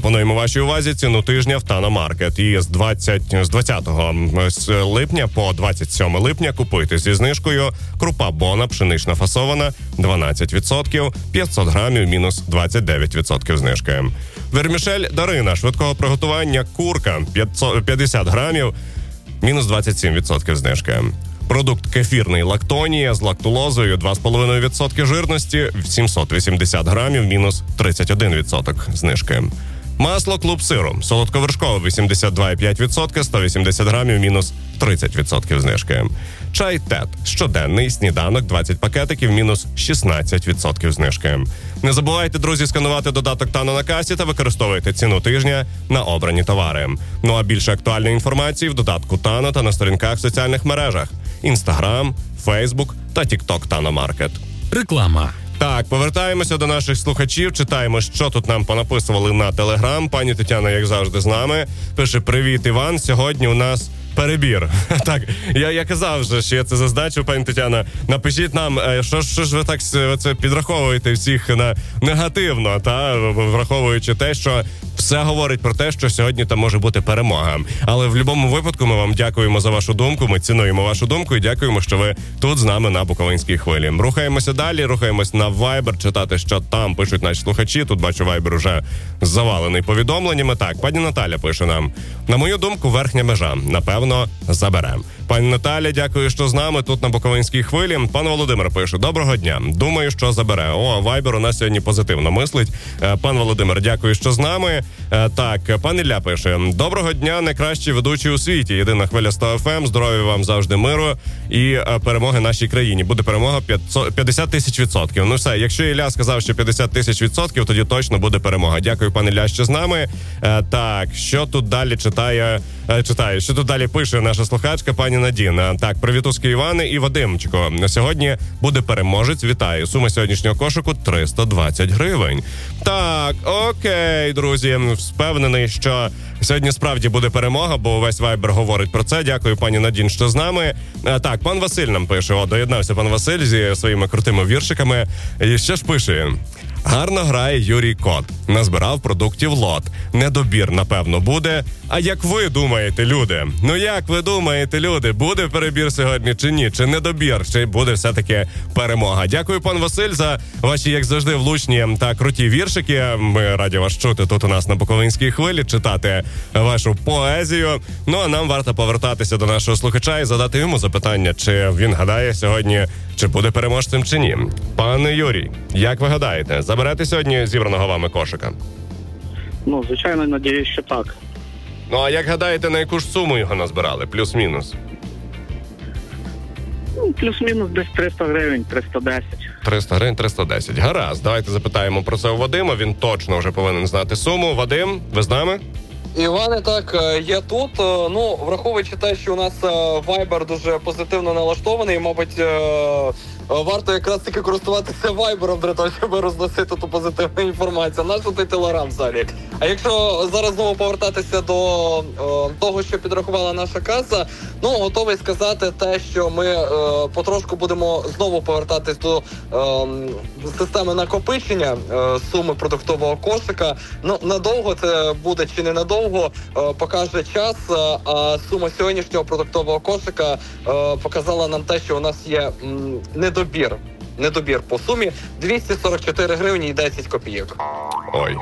Пропонуємо вашій увазі ціну тижня в Тано Маркет. І з 20 липня по 27 липня купуйте зі знижкою. Крупа Бона пшенична фасована 12%, 500 грамів мінус 29% знижки. Вермішель Дарина швидкого приготування курка 50 грамів мінус 27% знижки. Продукт кефірний Лактонія з лактулозою 2,5% жирності 780 грамів мінус 31% знижки. Масло Клуб Сиру солодковершкове 82,5%, 180 грамів мінус 30% знижки. Чай Тет щоденний сніданок 20 пакетиків мінус 16% знижки. Не забувайте, друзі, сканувати додаток Тано на касі та використовуйте ціну тижня на обрані товари. Ну а більше актуальної інформації в додатку Тано та на сторінках в соціальних мережах Інстаграм, Фейсбук та Тікток Тано Маркет. Реклама. Так, повертаємося до наших слухачів, читаємо, що тут нам понаписували на Телеграм. Пані Тетяна, як завжди, з нами. Пише: «Привіт, Іван, сьогодні у нас перебір». Так, я казав вже, що я це зазначив, пані Тетяна. Напишіть нам, що ж ви так це підраховуєте всіх на негативно, та враховуючи те, що все говорить про те, що сьогодні там може бути перемога. Але в будь-якому випадку ми вам дякуємо за вашу думку, ми цінуємо вашу думку і дякуємо, що ви тут з нами на Буковинській хвилі. Рухаємося далі, рухаємось на Viber, читати, що там пишуть наші слухачі. Тут, бачу, Viber уже завалений повідомленнями. Так, пані Наталя пише нам: «На мою думку, верхня межа. Напевно, заберем». Пані Наталя, дякую, що з нами тут на Буковинській хвилі. Пан Володимир пише: «Доброго дня. Думаю, що забере». О, Viber у нас сьогодні позитивно мислить. Пан Володимир, дякую, що з нами. Так, пан Ілля пише: «Доброго дня, найкращі ведучі у світі. Єдина хвиля 100 FM. Здоров'я вам завжди, миру і перемоги нашій країні. Буде перемога 50 тисяч %. Ну все, якщо Ілля сказав, що 50 тисяч %, тоді точно буде перемога. Дякую, пан Ілля, що з нами. Так, що тут далі читає, що тут далі пише наша слухачка, пані Надіна. Так, привітуски Іване і Вадимчико. Сьогодні буде переможець. Вітаю. Сума сьогоднішнього кошику 320 гривень. Так, окей, друзі. Впевнений, що сьогодні справді буде перемога, бо весь Вайбер говорить про це. Дякую, пані Надін, що з нами. Так, пан Василь нам пише. Доєднався пан Василь зі своїми крутими віршиками. І ще ж пише: «Гарно грає Юрій Кот. Назбирав продуктів лот. Недобір, напевно, буде. А як ви думаєте, люди? Ну як ви думаєте, люди? Буде перебір сьогодні чи ні? Чи недобір? Чи буде все-таки перемога?» Дякую, пан Василь, за ваші, як завжди, влучні та круті віршики. Ми раді вас чути тут у нас на Буковинській хвилі, читати вашу поезію. Ну, а нам варто повертатися до нашого слухача і задати йому запитання, чи він гадає сьогодні, чи буде переможцем, чи ні. Пане Юрій, як ви гадаєте, заберете сьогодні зібраного вами кошика? Ну, звичайно, надіюсь, що так. Ну, а як гадаєте, на яку ж суму його назбирали? Плюс-мінус? Ну, плюс-мінус десь 300 гривень, 310. 300 гривень, 310. Гаразд, давайте запитаємо про це у Вадима. Він точно вже повинен знати суму. Вадим, ви з нами? Іване, так, я тут. Ну, враховуючи те, що у нас Viber дуже позитивно налаштований, мабуть, варто якраз таки користуватися Viber'ом для того, щоб розносити ту позитивну інформацію. Нашу ти Телеграм взагалі. А якщо зараз знову повертатися до того, що підрахувала наша каса, ну, готовий сказати те, що ми потрошку будемо знову повертатись до системи накопичення суми продуктового кошика. Ну, надовго це буде чи не надовго, покаже час, а сума сьогоднішнього продуктового кошика показала нам те, що у нас є недобір по сумі 244 гривні і 10 копійок. Ой.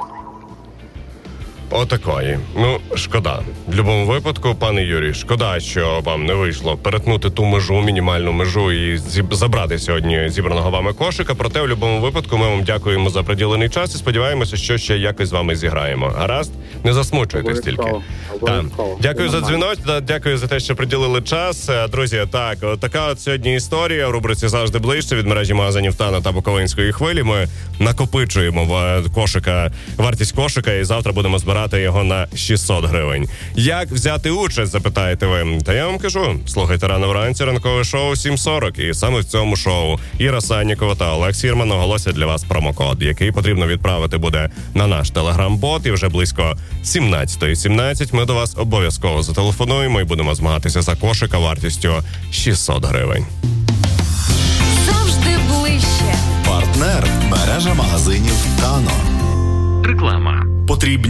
Отакої. Ну, шкода. В будь-якому випадку, пане Юрій, шкода, що вам не вийшло перетнути ту межу, мінімальну межу і забрати сьогодні зібраного вами кошика. Проте, в будь-якому випадку, ми вам дякуємо за приділений час і сподіваємося, що ще якось з вами зіграємо. Гаразд? Не засмучуйтесь тільки. Дякую за дзвінок, дякую за те, що приділили час. Друзі, так, така от сьогодні історія в рубриці «Завжди ближче» від мережі магазинів Тано та Буковинської хвилі. Ми накопичуємо вартість кошика і завтра будемо збирати його на 600 гривень. Як взяти участь, запитаєте ви? Та я вам кажу, слухайте рано вранці ранкове шоу 7:40. І саме в цьому шоу Іра Саннікова та Олег Сірман оголосять для вас промокод, який потрібно відправити буде на наш телеграм-бот. І вже близько 17:17 ми до вас обов'язково зателефонуємо і будемо змагатися за кошика вартістю 600 гривень. Завжди ближче. Партнер – мережа магазинів Тано. Реклама. Потрібні